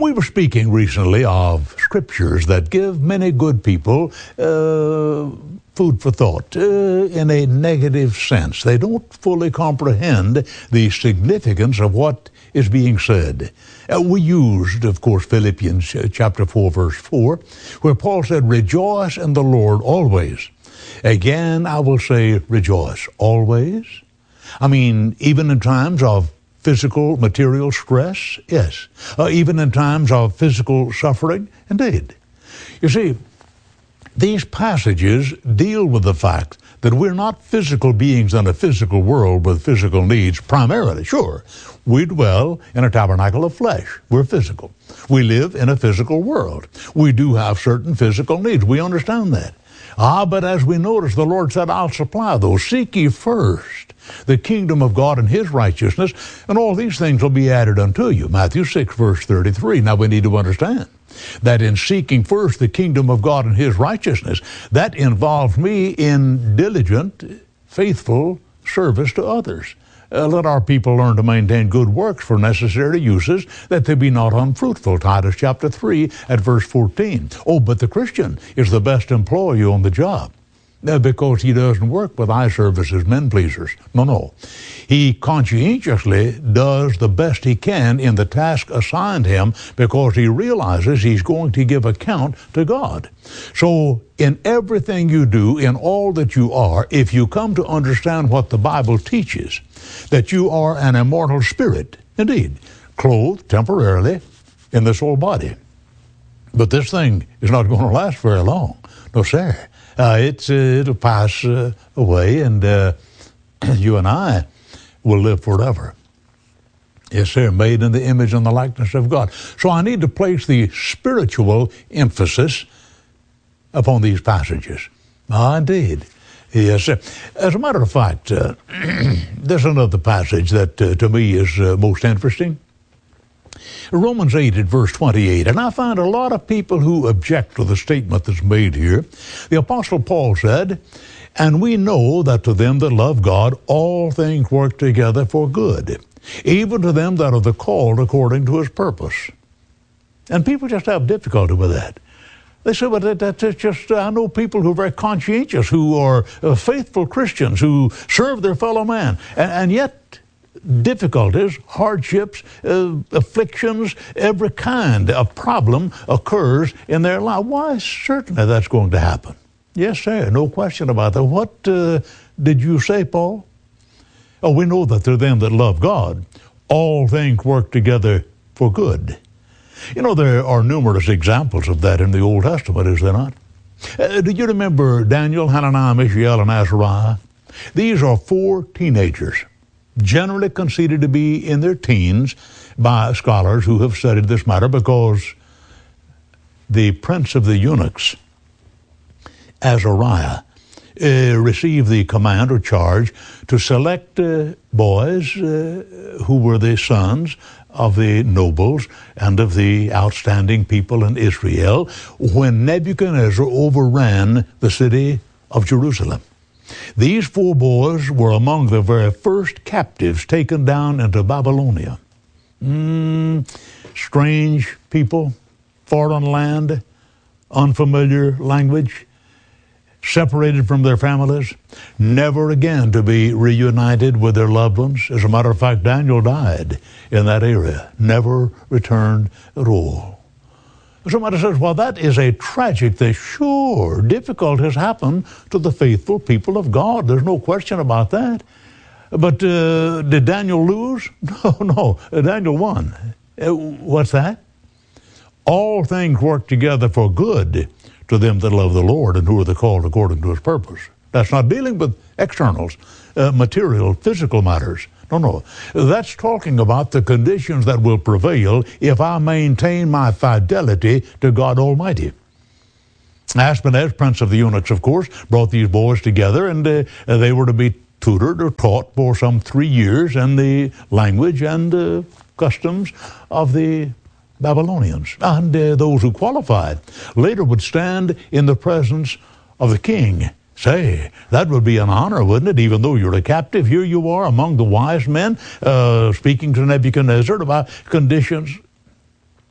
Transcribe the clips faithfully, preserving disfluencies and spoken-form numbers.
We were speaking recently of scriptures that give many good people uh, food for thought uh, in a negative sense. They don't fully comprehend the significance of what is being said. Uh, we used, of course, Philippians uh, chapter four, verse four, where Paul said, "Rejoice in the Lord always." Again, I will say, rejoice always. I mean, even in times of physical, material stress, yes. Uh, even in times of physical suffering, indeed. You see, these passages deal with the fact that we're not physical beings in a physical world with physical needs primarily. Sure, we dwell in a tabernacle of flesh. We're physical. We live in a physical world. We do have certain physical needs. We understand that. Ah, but as we notice, the Lord said, I'll supply those. Seek ye first the kingdom of God and His righteousness, and all these things will be added unto you. Matthew six, verse thirty-three. Now we need to understand that in seeking first the kingdom of God and His righteousness, that involves me in diligent, faithful service to others. Uh, let our people learn to maintain good works for necessary uses, that they be not unfruitful. Titus chapter three at verse fourteen. Oh, but the Christian is the best employee on the job, uh, because he doesn't work with eye service as men pleasers. No, no. He conscientiously does the best he can in the task assigned him, because he realizes he's going to give account to God. So in everything you do, in all that you are, if you come to understand what the Bible teaches, that you are an immortal spirit, indeed, clothed temporarily in this old body. But this thing is not going to last very long. No, sir. Uh, it's, uh, it'll pass uh, away, and uh, you and I will live forever. Yes, sir, made in the image and the likeness of God. So I need to place the spiritual emphasis upon these passages. Ah, indeed. Yes, sir. As a matter of fact, uh, there's another passage that uh, to me is uh, most interesting. Romans eight at verse twenty-eight. And I find a lot of people who object to the statement that's made here. The Apostle Paul said, "And we know that to them that love God, all things work together for good, even to them that are the called according to His purpose." And people just have difficulty with that. They say, well, that, that's just, uh, I know people who are very conscientious, who are uh, faithful Christians, who serve their fellow man, and, and yet difficulties, hardships, uh, afflictions, every kind of problem occurs in their life. Why, certainly that's going to happen. Yes, sir, no question about that. What uh, did you say, Paul? Oh, we know that to them that love God, all things work together for good. You know, there are numerous examples of that in the Old Testament, is there not? Uh, do you remember Daniel, Hananiah, Mishael, and Azariah? These are four teenagers, generally considered to be in their teens by scholars who have studied this matter, because the prince of the eunuchs, Azariah, uh, received the command or charge to select uh, boys uh, who were the sons of the nobles and of the outstanding people in Israel when Nebuchadnezzar overran the city of Jerusalem. These four boys were among the very first captives taken down into Babylonia. Mm, strange people, foreign land, unfamiliar language, separated from their families, never again to be reunited with their loved ones. As a matter of fact, Daniel died in that area, never returned at all. Somebody says, well, that is a tragic thing. Sure, difficulties happen to the faithful people of God. There's no question about that. But uh, did Daniel lose? No, no, Daniel won. Uh, what's that? All things work together for good to them that love the Lord and who are the called according to His purpose. That's not dealing with externals, uh, material, physical matters. No, no. That's talking about the conditions that will prevail if I maintain my fidelity to God Almighty. Ashpenaz, prince of the eunuchs, of course, brought these boys together, and uh, they were to be tutored or taught for some three years in the language and uh, customs of the Babylonians. And uh, those who qualified later would stand in the presence of the king. Say, that would be an honor, wouldn't it? Even though you're a captive, here you are among the wise men, uh, speaking to Nebuchadnezzar about conditions.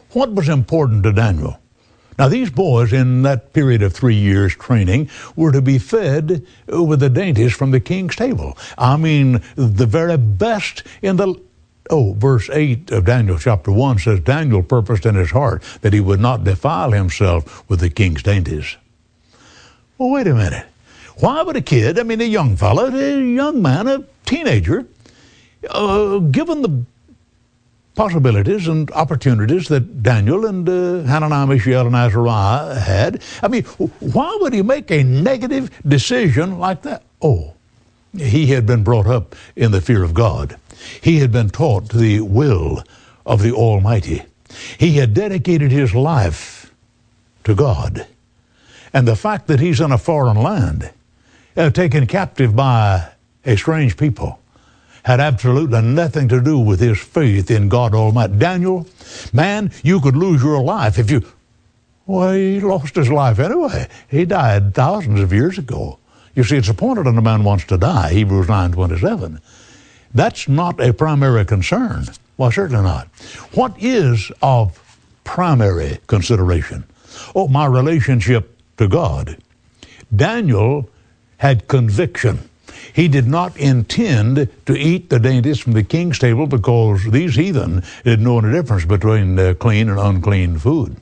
what was important to Daniel? Now, these boys in that period of three years training were to be fed with the dainties from the king's table. I mean, the very best in the... Oh, verse eight of Daniel chapter one says, Daniel purposed in his heart that he would not defile himself with the king's dainties. Well, wait a minute. Why would a kid, I mean, a young fellow, a young man, a teenager, uh, given the possibilities and opportunities that Daniel and uh, Hananiah, Mishael, and Azariah had, I mean, why would he make a negative decision like that? Oh, he had been brought up in the fear of God. He had been taught the will of the Almighty. He had dedicated his life to God. And the fact that he's in a foreign land, uh, taken captive by a strange people, had absolutely nothing to do with his faith in God Almighty. Daniel, man, you could lose your life if you... Well, he lost his life anyway. He died thousands of years ago. You see, it's appointed unto man wants to die, Hebrews nine twenty-seven. That's not a primary concern. Well, certainly not. What is of primary consideration? Oh, my relationship to God. Daniel had conviction. He did not intend to eat the dainties from the king's table because these heathen didn't know any difference between uh, clean and unclean food.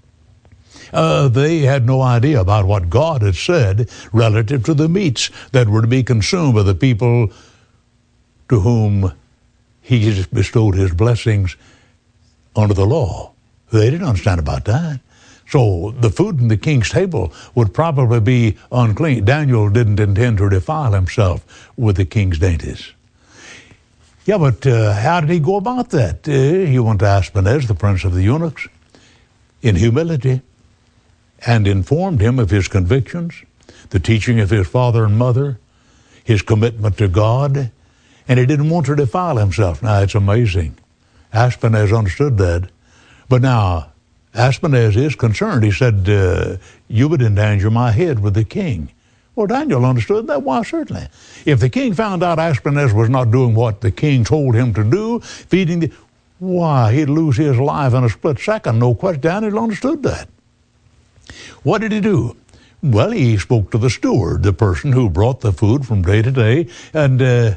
Uh, they had no idea about what God had said relative to the meats that were to be consumed by the people to whom he bestowed his blessings under the law. They didn't understand about that. So the food from the king's table would probably be unclean. Daniel didn't intend to defile himself with the king's dainties. Yeah, but uh, how did he go about that? Uh, he went to Ashpenaz, the prince of the eunuchs, in humility, and informed him of his convictions, the teaching of his father and mother, his commitment to God, and he didn't want to defile himself. Now, it's amazing. Ashpenaz understood that. But now, Ashpenaz is concerned. He said, uh, you would endanger my head with the king. Well, Daniel understood that. Why, certainly. If the king found out Ashpenaz was not doing what the king told him to do, feeding the... Why, he'd lose his life in a split second. No question. Daniel understood that. What did he do? Well, he spoke to the steward, the person who brought the food from day to day, and... Uh,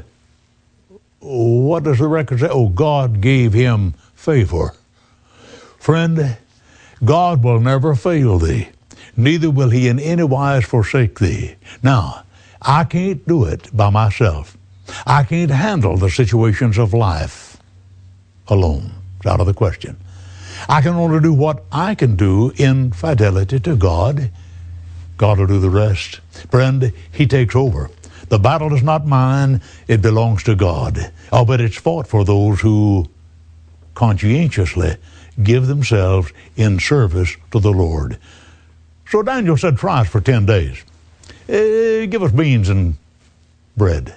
What does the record say? Oh, God gave him favor. Friend, God will never fail thee, neither will he in any wise forsake thee. Now, I can't do it by myself. I can't handle the situations of life alone. It's out of the question. I can only do what I can do in fidelity to God. God will do the rest. Friend, he takes over. The battle is not mine, it belongs to God. Oh, but it's fought for those who conscientiously give themselves in service to the Lord. So Daniel said, try us for ten days. Uh, give us beans and bread.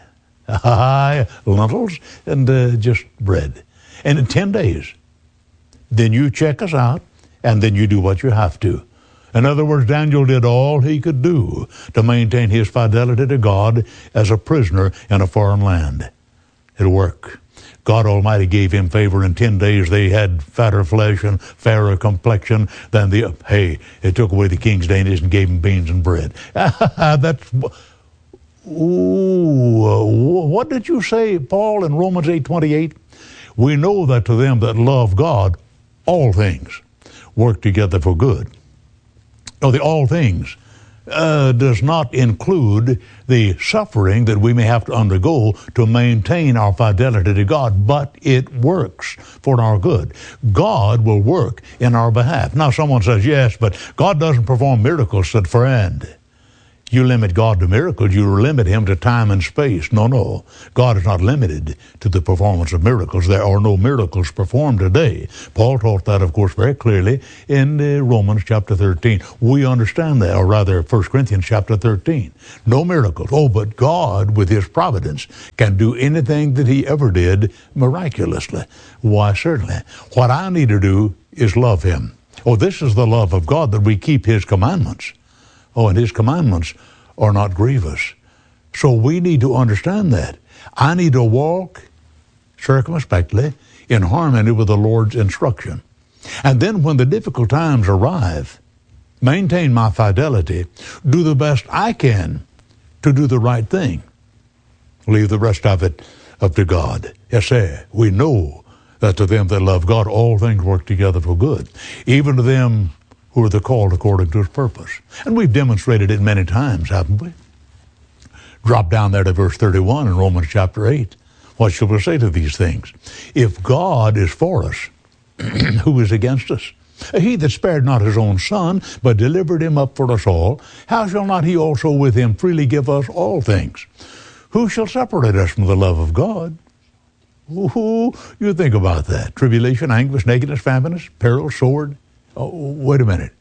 Lentils and uh, just bread. And in ten days, then you check us out, and then you do what you have to. In other words, Daniel did all he could do to maintain his fidelity to God as a prisoner in a foreign land. It worked. God Almighty gave him favor. In ten days they had fatter flesh and fairer complexion than the... Hey, it took away the king's dainties and gave him beans and bread. That's... Ooh, what did you say, Paul, in Romans eight twenty-eight? We know that to them that love God, all things work together for good. No, the all things uh, does not include the suffering that we may have to undergo to maintain our fidelity to God, but it works for our good. God will work in our behalf. Now, someone says, yes, but God doesn't perform miracles. Said, friend, you limit God to miracles, you limit him to time and space. No, no. God is not limited to the performance of miracles. There are no miracles performed today. Paul taught that, of course, very clearly in uh, Romans chapter thirteen. We understand that, or rather First Corinthians chapter thirteen. No miracles. Oh, but God, with his providence, can do anything that he ever did miraculously. Why, certainly. What I need to do is love him. Oh, this is the love of God, that we keep his commandments. Oh, and his commandments are not grievous. So we need to understand that. I need to walk circumspectly in harmony with the Lord's instruction. And then when the difficult times arrive, maintain my fidelity, do the best I can to do the right thing. Leave the rest of it up to God. Yes, sir. We know that to them that love God, all things work together for good, even to them who are the called according to his purpose. And we've demonstrated it many times, haven't we? Drop down there to verse thirty-one in Romans chapter eight. What shall we say to these things? If God is for us, who is against us? He that spared not his own son, but delivered him up for us all, how shall not he also with him freely give us all things? Who shall separate us from the love of God? Ooh, you think about that. Tribulation, anguish, nakedness, famine, peril, sword. Oh, wait a minute.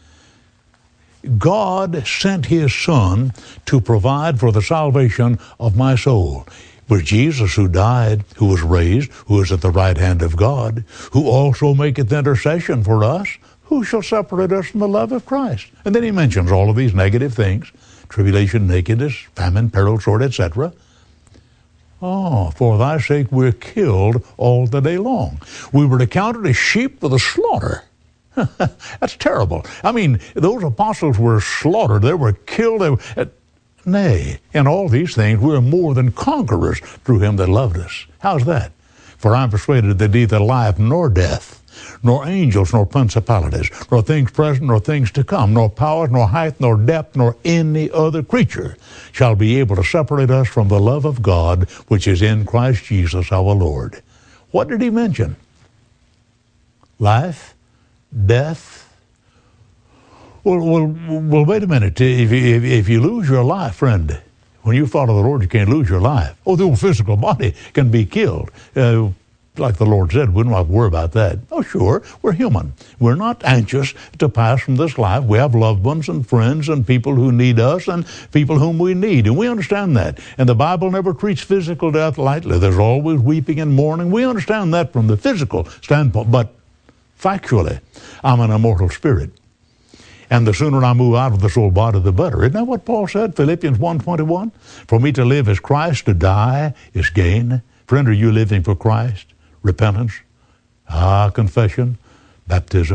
God sent his Son to provide for the salvation of my soul. It was Jesus who died, who was raised, who is at the right hand of God, who also maketh intercession for us. Who shall separate us from the love of Christ? And then he mentions all of these negative things: tribulation, nakedness, famine, peril, sword, et cetera. Oh, for thy sake we're killed all the day long. We were accounted as sheep for the slaughter. That's terrible. I mean, those apostles were slaughtered. They were killed. They were, uh, nay, in all these things we are more than conquerors through him that loved us. How's that? For I'm persuaded that neither life nor death, nor angels, nor principalities, nor things present, nor things to come, nor powers, nor height, nor depth, nor any other creature shall be able to separate us from the love of God, which is in Christ Jesus our Lord. What did he mention? Life? Death? Well, well, well, wait a minute. If, if, if you lose your life, friend, when you follow the Lord, you can't lose your life. Oh, the old physical body can be killed. Uh, like the Lord said, we don't have to worry about that. Oh, sure, we're human. We're not anxious to pass from this life. We have loved ones and friends and people who need us and people whom we need, and we understand that. And the Bible never treats physical death lightly. There's always weeping and mourning. We understand that from the physical standpoint, but factually, I'm an immortal spirit. And the sooner I move out of this old body, the better. Isn't that what Paul said, Philippians one twenty-one? For me to live is Christ, to die is gain. Friend, are you living for Christ? Repentance, ah, confession, baptism.